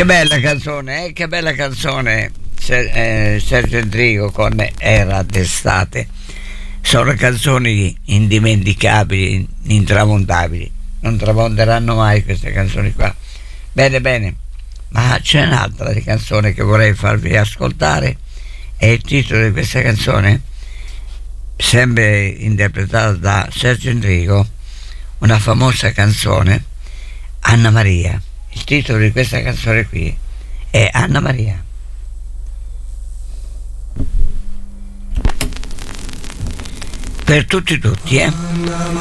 che bella canzone, Sergio Endrigo con Era d'estate. Sono canzoni indimenticabili, intramontabili, non tramonteranno mai queste canzoni qua. Bene, ma c'è un'altra canzone che vorrei farvi ascoltare, e il titolo di questa canzone, sempre interpretata da Sergio Endrigo, una famosa canzone, Anna Maria. Il titolo di questa canzone qui è Anna Maria. Per tutti,